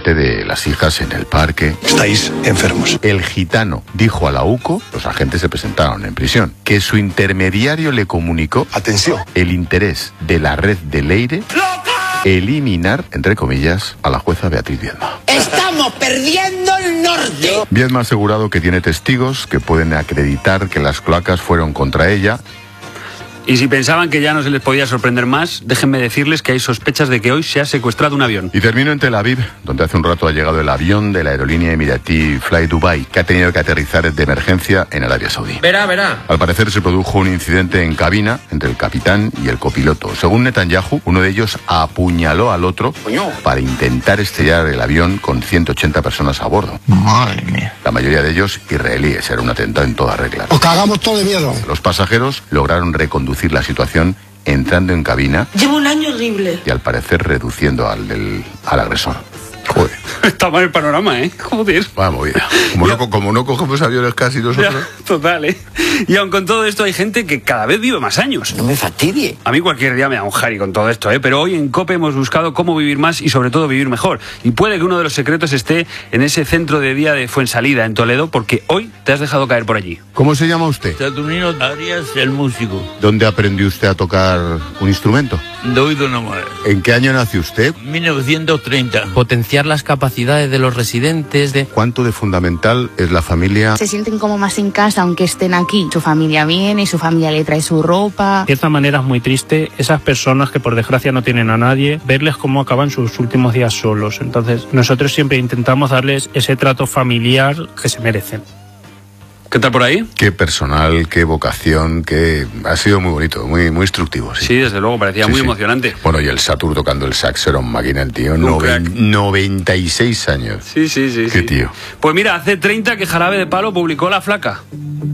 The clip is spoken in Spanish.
muerte de las hijas en el parque. Estáis enfermos. El gitano dijo a la UCO, los agentes se presentaron en prisión, que su intermediario le comunicó, atención, el interés de la red de Leire eliminar, entre comillas, a la jueza Beatriz Viedma. ¡Estamos perdiendo el norte! Viedma ha asegurado que tiene testigos que pueden acreditar que las cloacas fueron contra ella. Y si pensaban que ya no se les podía sorprender más, déjenme decirles que hay sospechas de que hoy se ha secuestrado un avión. Y termino en Tel Aviv, donde hace un rato ha llegado el avión de la aerolínea emiratí Fly Dubai, que ha tenido que aterrizar de emergencia en Arabia Saudí. Verá. Al parecer se produjo un incidente en cabina entre el capitán y el copiloto. Según Netanyahu, uno de ellos apuñaló al otro para intentar estrellar el avión con 180 personas a bordo. Madre mía. La mayoría de ellos israelíes. Era un atentado en toda regla. Os cagamos todo de miedo. Los pasajeros lograron reconducir la situación entrando en cabina. Llevo un año horrible. Y al parecer reduciendo al agresor. Joder. Está mal el panorama, ¿eh? Joder. Va movida. Como no cogemos aviones casi nosotros. Ya, total, ¿eh? Y aun con todo esto hay gente que cada vez vive más años. No me fastidie. A mí cualquier día me da un jari con todo esto, ¿eh? Pero hoy en COPE hemos buscado cómo vivir más y sobre todo vivir mejor. Y puede que uno de los secretos esté en ese centro de día de Fuensalida, en Toledo, porque hoy te has dejado caer por allí. ¿Cómo se llama usted? Saturnino Arias, el músico. ¿Dónde aprendió usted a tocar un instrumento? De oído nomás. ¿En qué año nació usted? 1930. Potenciar las capacidades de los residentes. ¿Cuánto de fundamental es la familia? Se sienten como más en casa aunque estén aquí. Su familia viene, su familia le trae su ropa. De cierta manera es muy triste esas personas que por desgracia no tienen a nadie, verles cómo acaban sus últimos días solos. Entonces nosotros siempre intentamos darles ese trato familiar que se merecen. ¿Qué tal por ahí? Qué personal, qué vocación, que ha sido muy bonito, muy instructivo. Sí, desde luego, parecía muy emocionante. Bueno, y el Satur tocando el sax era un máquina, el tío. 96 años. Sí. Qué tío. Pues mira, hace 30 que Jarabe de Palo publicó La Flaca.